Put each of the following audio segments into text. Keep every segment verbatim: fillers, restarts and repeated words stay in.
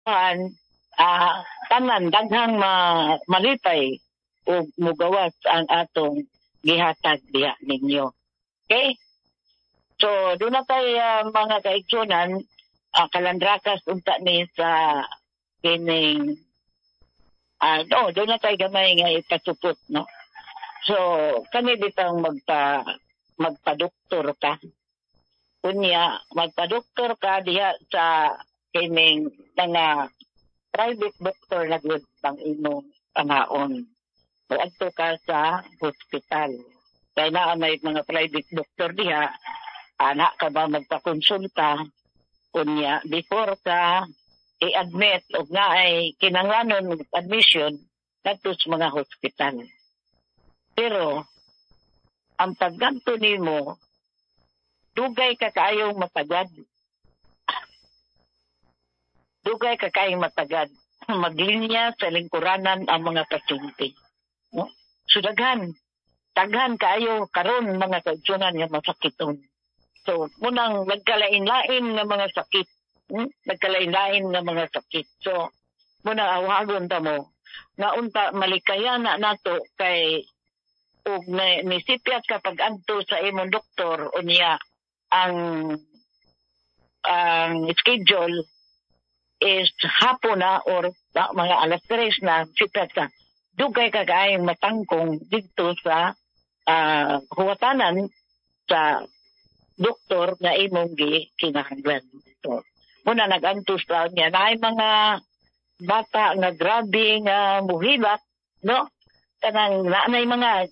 kan ah tanan daghang ma, malipay ug mugawas ang atong gihatag diha ninyo. Okay? So, doon na tayo uh, mga kaigsunan, uh, kalandrakas unta ni sa kining ah uh, no, doon na tayo gamay nga ipasupot, no? So, kami bitang magpa magpa-doktor ka. Kunya, magpa-doktor ka diha sa kining mga private doctor na gud pang imong panaon. Adto ka sa hospital. Kaya na may mga private doctor diha, anak ka ba magpakonsulta, kunya, before ka i-admit o nga ay kinanglanon admission nato sa mga hospital. Pero, ang pagganto nimo, dugay ka kaayong matagad. Dugay ka kaayong matagad. Maglinya sa lingkuranan ang mga pasyente. No? So, daghan. Daghan kaayo karon mga kaigsunan nga masakiton. So, munang nagkalain-lain nga mga sakit. Hmm? Nagkalain-lain nga mga sakit. So, munang awagon ta mo. Nga unta malikaya na nato kay ug nisipyat kapag adto sa imong doktor unya ang ang schedule is hapon na or uh, mga alas tres na sipyat ka. Dugay ka kaayong matangkong dito sa uh, huwatanan sa doktor na imong gi kinahanglan. So, muna nag-antos pa niya na ay mga bata nga grabe nga muhilak, no? Kanang naanay mga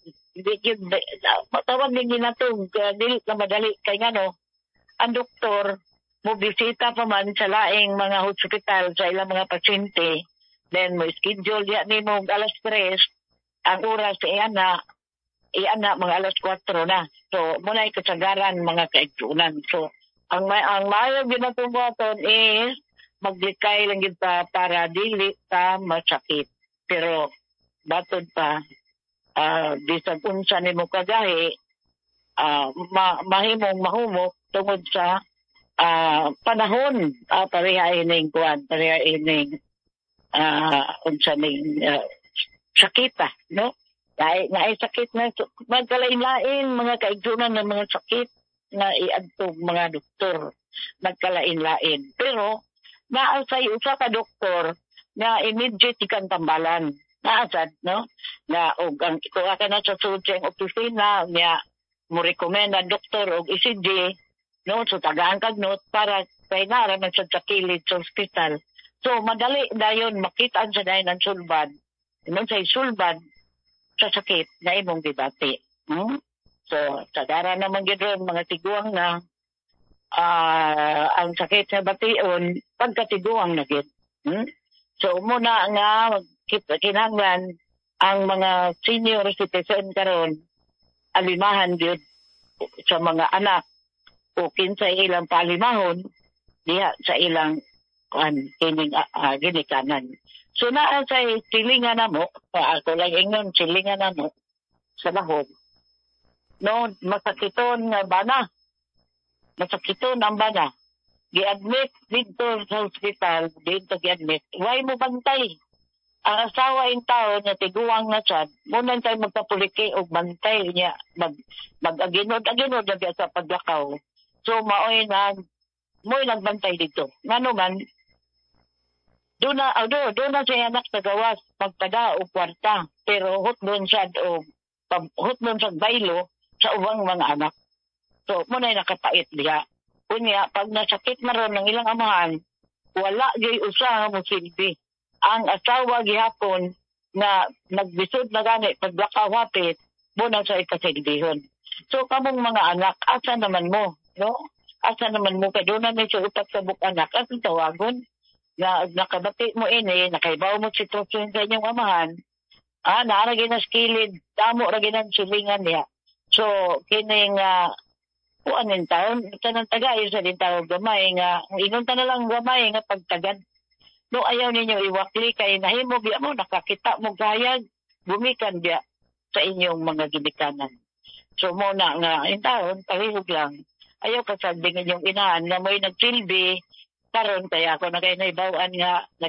matawag din ginatong dili na madali kay ngano ang doktor mo bisita pa man sa laing mga hospital sa ilang mga pasyente, then mo schedule ya nimo alas tres ang oras sa iyana iyana mga alas kwatro na. So muna ikasagaran mga kaigsunan. So ang may ang mayo ginatong buhaton is maglikay lang gid pa para dili ta masakit. Pero batod pa uh, bisag unsa nimo kagahi uh, ma mahimong mahumok tungod sa uh, panahon uh, pareha ining kuan pareha ining uh, unsa ning uh, sakita, no? Dahil nga ay sakit na magkalain-lain mga kaigsunan ng mga sakit na iadtog mga doktor magkalain-lain. Pero naasay usa ka doktor na immediate kang tambalan. Naasad, no? Na og ang ikuha ka na sa sudseng opisina niya mo recommend na doktor og E C G, no? So tagaan kag note para kay nara man sa kilid sa ospital. So madali dayon makita sa dayon ang sulbad. Ingon say sulbad sa sakit na imong dibati. Hmm? So sagara naman gid mga tiguang na uh, ang sakit sa bation pagkatiguang na gid. Hmm? So muna nga kinahanglan ang mga senior citizen karon alimahan gyud sa mga anak o kinsa ilang palimahon diha sa ilang kan kining uh, uh, ginikanan. So naa sa silingan namo, ako lang ingon silingan namo sa lahog. No, masakiton nga bana. Masakiton ang bana. Gi-admit dito sa hospital, dito gi-admit. Why mo bantay? Ang asawa in tao na tiguang na siya, muna tayo magpapuliki o bantay niya, mag, mag-aginod-aginod na biya sa paglakaw. So, maoy na, mo'y nagbantay dito. Nga man, doon na, oh, doon, doon na siya anak sa gawas, magpada o kwarta, pero hot doon siya, o hot doon siya baylo sa ubang mga anak. So, muna nakapait diya. Kunya, pag nasakit na ron ng ilang amahan, wala gay usa mo silbi. Ang asawa gihapon na nagbisod na gani paglakaw hapit mo na sa ikasilbihon. So kamong mga anak, asa naman mo, no? Asa naman mo kay doon na may utak sa buk anak at tawagon na nakabati mo ini, nakaibaw mo sitwasyon sa inyong amahan. Ah, naaragin na skilid, tamo ragin ang silingan niya. So kining uh, kuanin taon, tanang tagay sa din taon gamay nga, ingon ta na lang gamay nga pagtagad. No ayaw ninyo iwakli kay nahimo biya mo nakakita mo gayag bumikan biya sa inyong mga ginikanan. So mo na nga in taon palihog lang ayaw kasabing inyong inahan na mo'y nagsilbi karon kaya ako na kay naibawaan nga